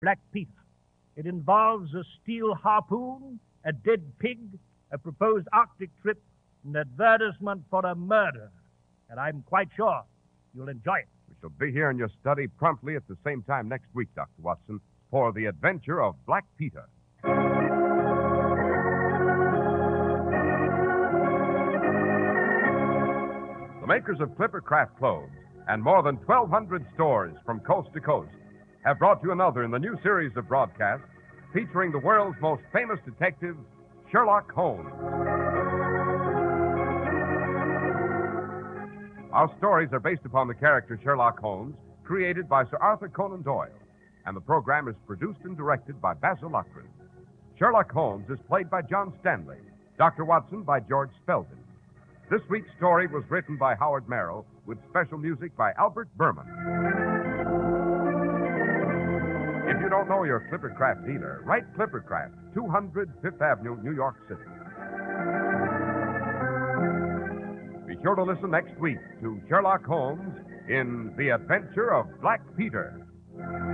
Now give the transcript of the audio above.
Black Peter. It involves a steel harpoon, a dead pig, a proposed Arctic trip, an advertisement for a murder. And I'm quite sure you'll enjoy it. We shall be here in your study promptly at the same time next week, Dr. Watson, for the adventure of Black Peter. The makers of Clippercraft clothes and more than 1,200 stores from coast to coast have brought you another in the new series of broadcasts featuring the world's most famous detective, Sherlock Holmes. Our stories are based upon the character Sherlock Holmes, created by Sir Arthur Conan Doyle, and the program is produced and directed by Basil Loughrane. Sherlock Holmes is played by John Stanley, Dr. Watson by George Spelden. This week's story was written by Howard Merrill with special music by Albert Berman. If you don't know your Clippercraft dealer, write Clippercraft, 200 Fifth Avenue, New York City. Be sure to listen next week to Sherlock Holmes in The Adventure of Black Peter.